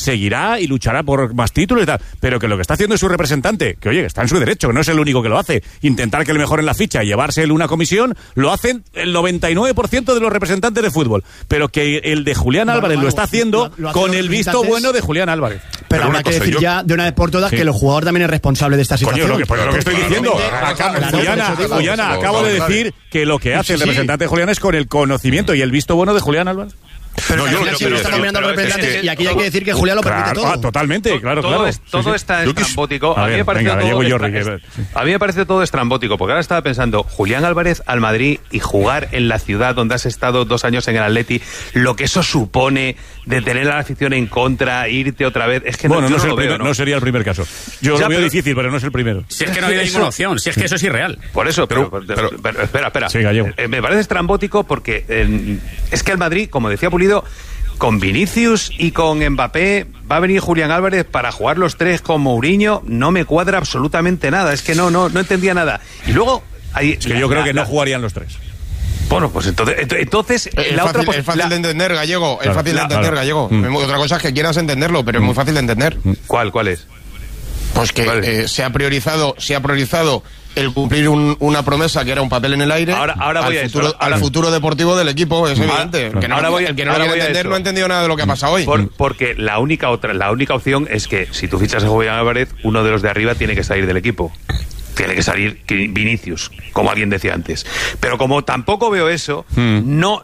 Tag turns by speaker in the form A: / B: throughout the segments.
A: seguirá y luchará por más títulos y tal, pero que lo que está haciendo es su representante, que oye, está en su derecho, que no es el único que lo hace, intentar que le mejoren la ficha y llevarse una comisión, lo hacen el 99% de los representantes de fútbol, pero que el de Julián Álvarez lo está haciendo con el visto bueno de Julián Álvarez.
B: Pero habrá que decir ya de una vez por todas que el jugador también es responsable de esta situación.
A: Coño, lo que estoy diciendo, Juliana, acabo de decir que lo que hace el representante de Julián es con el conocimiento y el visto bueno de Julián Álvarez.
B: Pero estamos mirando al representante y aquí hay que decir que Julián lo permite todo.
A: Totalmente, claro.
C: Todo está estrambótico. A mí me parece todo estrambótico, porque ahora estaba pensando, Julián Álvarez al Madrid y jugar en la ciudad donde has estado 2 años en el Atleti, lo que eso supone de tener a la afición en contra, irte otra vez, es que
A: no sería el primer caso. Yo lo veo difícil, pero no es el primero.
D: Si es que no había ninguna opción, si es que eso es irreal.
C: Por eso, pero espera.
A: Sí, Gallego.
C: Me parece estrambótico porque es que el Madrid, como decía Pulido, con Vinicius y con Mbappé va a venir Julián Álvarez para jugar los 3 con Mourinho, no me cuadra absolutamente nada, es que no entendía nada. Y luego
A: yo creo que no jugarían los 3.
C: Bueno, pues entonces
E: es fácil de entender, Gallego. Es fácil de entender, Gallego. Otra cosa es que quieras entenderlo, pero es muy fácil de entender.
C: ¿Cuál es?
E: Pues que se ha priorizado el cumplir una promesa que era un papel en el aire al futuro deportivo del equipo, es evidente. El que no lo quiere entender no ha entendido nada de lo que ha pasado hoy.
C: Porque la única opción es que si tú fichas a Julián Álvarez, uno de los de arriba tiene que salir del equipo. Tiene que salir Vinicius, como alguien decía antes. Pero como tampoco veo eso, no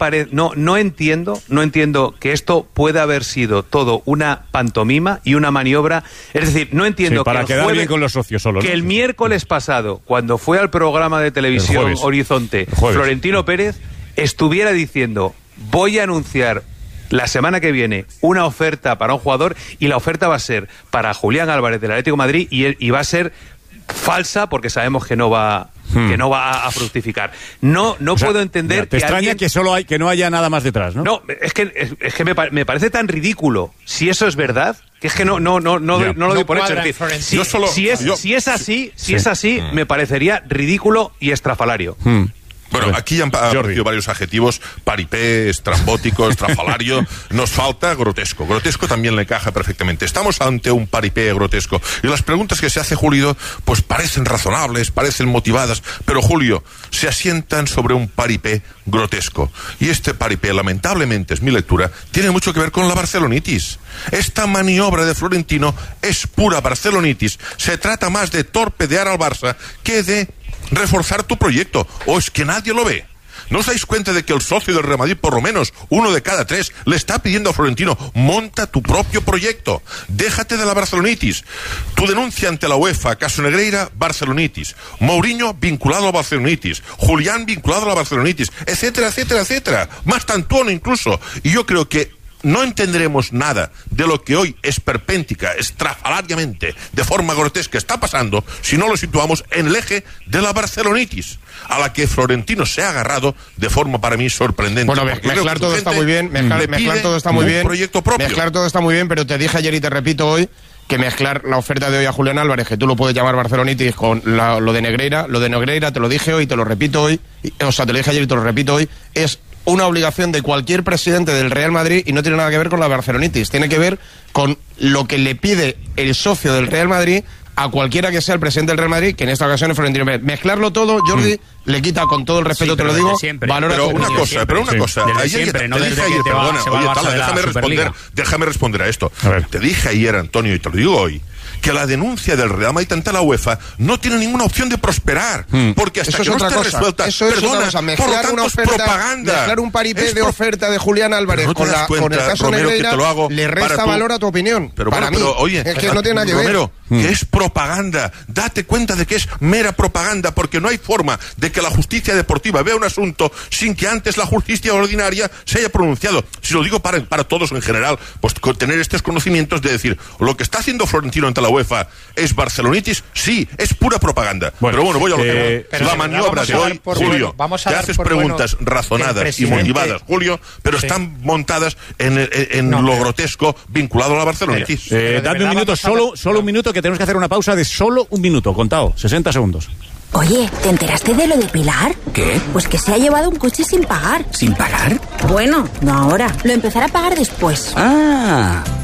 C: entiendo que esto pueda haber sido todo una pantomima y una maniobra. Es decir, no entiendo
A: para quedar bien con los socios solo,
C: que el miércoles pasado, cuando fue al programa de televisión Horizonte, Florentino Pérez estuviera diciendo: voy a anunciar la semana que viene una oferta para un jugador, y la oferta va a ser para Julián Álvarez del Atlético de Madrid, y va a ser falsa porque sabemos que no va a fructificar. No puedo entender
A: te extraña que no haya nada más detrás, ¿no?
C: No, es que me parece tan ridículo si eso es verdad, que es que no lo doy por hecho. Si es así, me parecería ridículo y estrafalario.
F: Bueno, aquí han aparecido varios adjetivos: paripé, estrambótico, estrafalario. Nos falta grotesco. Grotesco también le encaja perfectamente. Estamos ante un paripé grotesco. Y las preguntas que se hace Julio, pues parecen razonables, parecen motivadas, pero Julio, se asientan sobre un paripé grotesco. Y este paripé, lamentablemente, es mi lectura, tiene mucho que ver con la barcelonitis. Esta maniobra de Florentino es pura barcelonitis. Se trata más de torpedear al Barça que de reforzar tu proyecto. ¿O es que nadie lo ve? ¿No os dais cuenta de que el socio del Real Madrid, por lo menos 1 de cada 3, le está pidiendo a Florentino: monta tu propio proyecto, déjate de la barcelonitis? Tu denuncia ante la UEFA, caso Negreira, barcelonitis. Mourinho vinculado a barcelonitis. Julián vinculado a la barcelonitis, etcétera, etcétera, etcétera. Más tantuono incluso. Y yo creo que no entenderemos nada de lo que hoy esperpéntica, estrafalariamente, de forma grotesca está pasando, si no lo situamos en el eje de la barcelonitis, a la que Florentino se ha agarrado de forma para mí sorprendente.
E: Bueno, mezclar todo está muy bien, mezclar todo está muy bien,
F: proyecto propio.
E: Mezclar todo está muy bien, pero te dije ayer y te repito hoy que mezclar la oferta de hoy a Julián Álvarez, que tú lo puedes llamar barcelonitis, con lo de Negreira, te lo dije hoy, te lo repito hoy, te lo dije ayer y te lo repito hoy, es una obligación de cualquier presidente del Real Madrid y no tiene nada que ver con la barcelonitis, tiene que ver con lo que le pide el socio del Real Madrid a cualquiera que sea el presidente del Real Madrid, que en esta ocasión es Florentino Pérez. Mezclarlo todo, Jordi, le quita, con todo el respeto, te lo digo, valora.
F: Pero una cosa, déjame responder a esto. Te dije ayer, Antonio, y te lo digo hoy, que la denuncia del Real Madrid ante la UEFA no tiene ninguna opción de prosperar, porque hasta que no esté resuelta,
E: mezclar una oferta, propaganda, mezclar un paripé de oferta de Julián Álvarez con el caso Negreira, le resta valor a tu opinión.
F: Pero oye,
E: es que no tiene nada que ver.
F: Romero, que es propaganda. Date cuenta de que es mera propaganda, porque no hay forma de que la justicia deportiva vea un asunto sin que antes la justicia ordinaria se haya pronunciado. Si lo digo para todos en general, pues tener estos conocimientos de decir, lo que está haciendo Florentino ante la UEFA es barcelonitis, sí, es pura propaganda. Pero bueno, voy a lo que la maniobra de hoy, Julio, te haces preguntas razonadas y motivadas, Julio, pero están montadas en lo grotesco vinculado a la barcelonitis.
A: Dadme un minuto, solo un minuto, que tenemos que hacer una pausa de solo un minuto, contado, 60 segundos.
G: Oye, ¿te enteraste de lo de Pilar?
D: ¿Qué?
G: Pues que se ha llevado un coche sin pagar.
D: ¿Sin pagar?
G: Bueno, no ahora. Lo empezará a pagar después.
D: Ah,